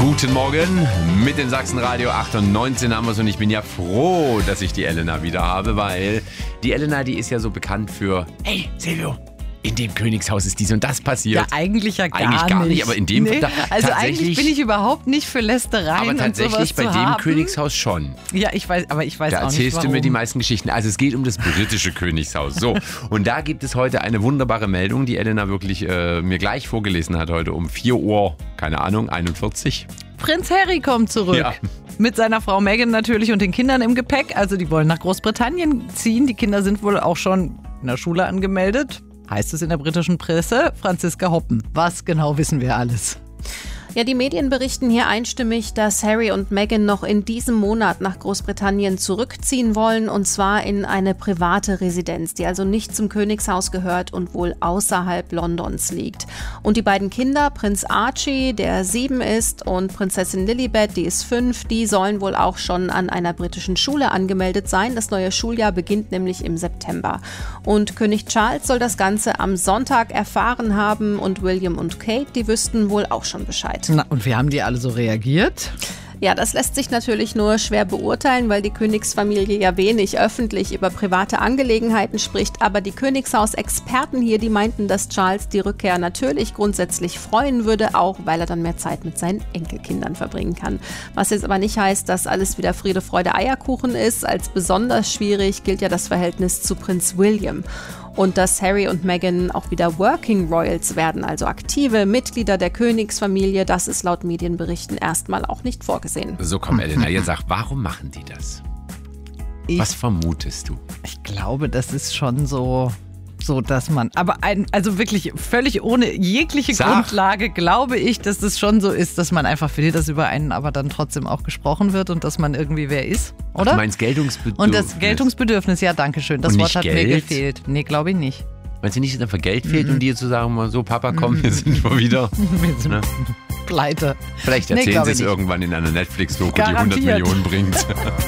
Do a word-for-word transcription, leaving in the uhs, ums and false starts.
Guten Morgen mit dem Sachsenradio acht und neunzehn haben wir es und ich bin ja froh, dass ich die Elena wieder habe, weil die Elena, die ist ja so bekannt für, hey Silvio, in dem Königshaus ist dies und das passiert. Ja, eigentlich ja gar nicht. Eigentlich gar nicht, aber in dem nee, da, Also eigentlich bin ich überhaupt nicht für Lästereien aber tatsächlich und sowas bei zu dem haben. Königshaus schon. Ja, ich weiß, aber ich weiß Da auch nicht, erzählst warum. du mir die meisten Geschichten. Also es geht um das britische Königshaus. So, und da gibt es heute eine wunderbare Meldung, die Elena wirklich äh, mir gleich vorgelesen hat heute um vier Uhr, keine Ahnung, einundvierzig. Prinz Harry kommt zurück. Ja. Mit seiner Frau Meghan natürlich und den Kindern im Gepäck. Also die wollen nach Großbritannien ziehen. Die Kinder sind wohl auch schon in der Schule angemeldet. Heißt es in der britischen Presse. Franziska Hoppen. Was genau wissen wir alles? Ja, die Medien berichten hier einstimmig, dass Harry und Meghan noch in diesem Monat nach Großbritannien zurückziehen wollen, und zwar in eine private Residenz, die also nicht zum Königshaus gehört und wohl außerhalb Londons liegt. Und die beiden Kinder, Prinz Archie, der sieben ist, und Prinzessin Lilibet, die ist fünf, die sollen wohl auch schon an einer britischen Schule angemeldet sein. Das neue Schuljahr beginnt nämlich im September. Und König Charles soll das Ganze am Sonntag erfahren haben und William und Kate, die wüssten wohl auch schon Bescheid. Na, und wie haben die alle so reagiert? Ja, das lässt sich natürlich nur schwer beurteilen, weil die Königsfamilie ja wenig öffentlich über private Angelegenheiten spricht. Aber die Königshaus-Experten hier, die meinten, dass Charles die Rückkehr natürlich grundsätzlich freuen würde, auch weil er dann mehr Zeit mit seinen Enkelkindern verbringen kann. Was jetzt aber nicht heißt, dass alles wieder Friede, Freude, Eierkuchen ist. Als besonders schwierig gilt ja das Verhältnis zu Prinz William. Und dass Harry und Meghan auch wieder Working Royals werden, also aktive Mitglieder der Königsfamilie, das ist laut Medienberichten erstmal auch nicht vorgesehen. So, komm Elena, jetzt sag, warum machen die das? Ich, Was vermutest du? ich glaube, das ist schon so, so dass man, aber ein, also wirklich völlig ohne jegliche Sag. Grundlage glaube ich, dass das schon so ist, dass man einfach will, dass über einen aber dann trotzdem auch gesprochen wird und dass man irgendwie wer ist, oder? Du meinst Geltungsbedürfnis? Und das Geltungsbedürfnis, ja, danke schön. Das Und Wort nicht hat mir Geld? gefehlt. Nee, glaube ich nicht. Meinst du nicht, dass einfach Geld fehlt, um dir zu sagen, so Papa, komm, wir sind schon wieder. Wir sind Ne? pleite. Vielleicht Nee, erzählen glaub sie ich es nicht. irgendwann in einer Netflix-Doku, die hundert Garantiert. Millionen bringt.